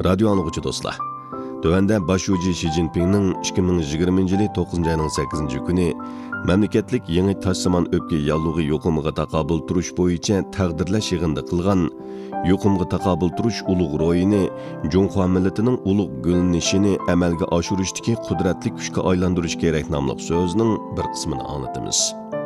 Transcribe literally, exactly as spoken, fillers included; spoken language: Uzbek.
Radio anlıqçı dostlar. Tövende başucu Xi Jinping'nin ikki ming yigirmanchi yılı to'qqizinchi ayning sakkizinchi kuni mamlakatlik yangi taşsaman öpke yallığı yoqumga taqabul turush bo'yicha taqdirlash yig'inida qilgan yoqumga taqabul turush ulug' ro'yini Jonghua millatining ulug' gullanishini amalga oshirishdagi qudratli kuchga aylantirish kerak nomli so'zning bir qismini anglatamiz.